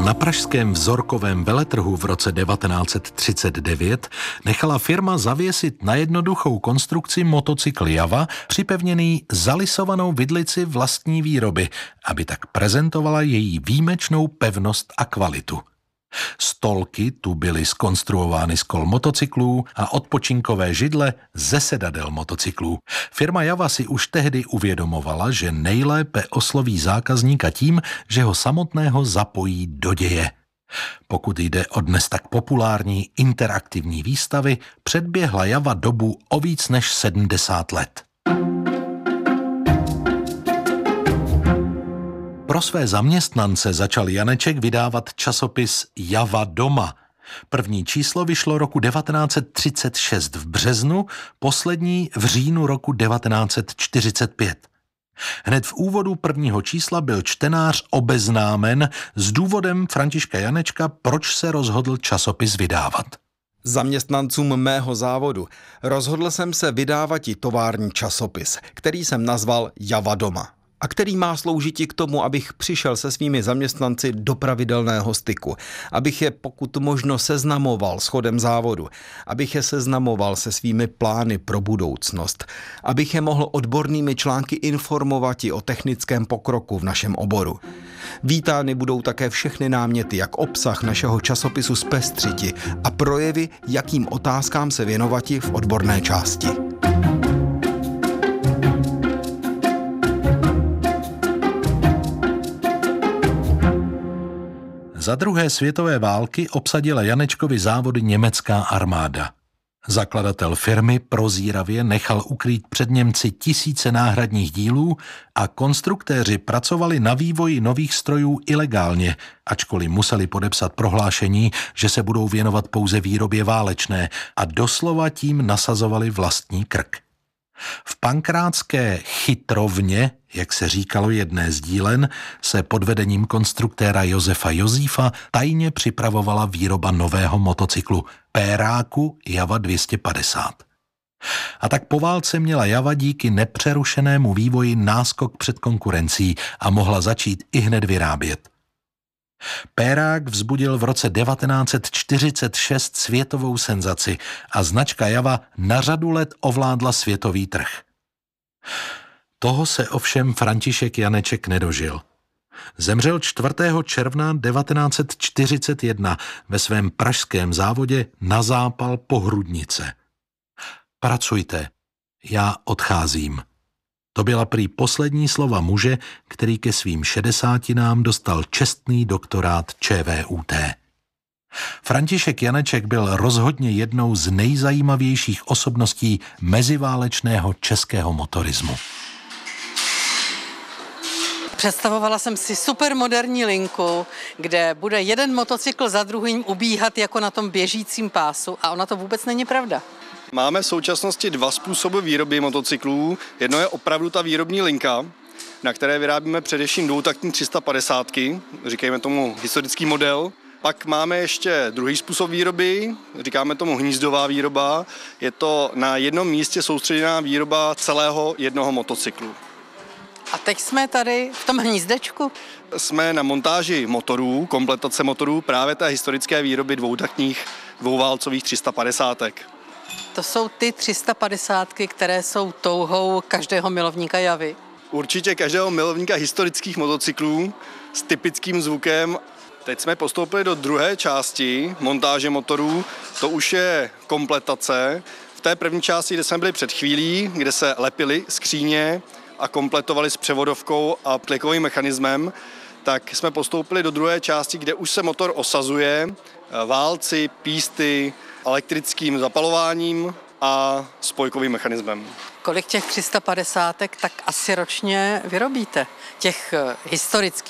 Na pražském vzorkovém veletrhu v roce 1939 nechala firma zavěsit na jednoduchou konstrukci motocykl Java připevněný zalisovanou vidlici vlastní výroby, aby tak prezentovala její výjimečnou pevnost a kvalitu. Stolky tu byly zkonstruovány z kol motocyklů a odpočinkové židle ze sedadel motocyklů. Firma Java si už tehdy uvědomovala, že nejlépe osloví zákazníka tím, že ho samotného zapojí do děje. Pokud jde o dnes tak populární interaktivní výstavy, předběhla Java dobu o víc než 70 let. Pro své zaměstnance začal Janeček vydávat časopis Java doma. První číslo vyšlo roku 1936 v březnu, poslední v říjnu roku 1945. Hned v úvodu prvního čísla byl čtenář obeznámen s důvodem Františka Janečka, proč se rozhodl časopis vydávat. Zaměstnancům mého závodu rozhodl jsem se vydávat i tovární časopis, který jsem nazval Java doma. A který má sloužit i k tomu, abych přišel se svými zaměstnanci do pravidelného styku, abych je pokud možno seznamoval s chodem závodu, abych je seznamoval se svými plány pro budoucnost, abych je mohl odbornými články informovat i o technickém pokroku v našem oboru. Vítány budou také všechny náměty, jak obsah našeho časopisu zpestřiti a projevy, jakým otázkám se věnovati v odborné části. Za druhé světové války obsadila Janečkovi závody německá armáda. Zakladatel firmy prozíravě nechal ukrýt před Němci tisíce náhradních dílů a konstruktéři pracovali na vývoji nových strojů ilegálně, ačkoliv museli podepsat prohlášení, že se budou věnovat pouze výrobě válečné a doslova tím nasazovali vlastní krk. V pankrátské chytrovně, jak se říkalo jedné z dílen, se pod vedením konstruktéra Josefa Josífa tajně připravovala výroba nového motocyklu Péráku Java 250. A tak po válce měla Java díky nepřerušenému vývoji náskok před konkurencí a mohla začít ihned vyrábět. Pérák vzbudil v roce 1946 světovou senzaci a značka Java na řadu let ovládla světový trh. Toho se ovšem František Janeček nedožil. Zemřel 4. června 1941 ve svém pražském závodě na zápal pohrudnice. Pracujte, já odcházím. To byla prý poslední slova muže, který ke svým 60 dostal čestný doktorát ČVUT. František Janeček byl rozhodně jednou z nejzajímavějších osobností meziválečného českého motorismu. Představovala jsem si supermoderní linku, kde bude jeden motocykl za druhým ubíhat jako na tom běžícím pásu a ona to vůbec není pravda. Máme v současnosti dva způsoby výroby motocyklů. Jedno je opravdu ta výrobní linka, na které vyrábíme především dvoutaktní 350, říkejme tomu historický model. Pak máme ještě druhý způsob výroby, říkáme tomu hnízdová výroba. Je to na jednom místě soustředěná výroba celého jednoho motocyklu. A teď jsme tady v tom hnízdečku? Jsme na montáži motorů, kompletace motorů právě té historické výroby dvoutaktních dvouválcových 350. To jsou ty 350, které jsou touhou každého milovníka Javy. Určitě každého milovníka historických motocyklů s typickým zvukem. Teď jsme postoupili do druhé části montáže motorů, to už je kompletace. V té první části, kde jsme byli před chvílí, kde se lepily skříně a kompletovali s převodovkou a klikovým mechanismem, tak jsme postoupili do druhé části, kde už se motor osazuje válci, písty, elektrickým zapalováním a spojkovým mechanismem. Kolik těch 350 tak asi ročně vyrobíte? Těch historických?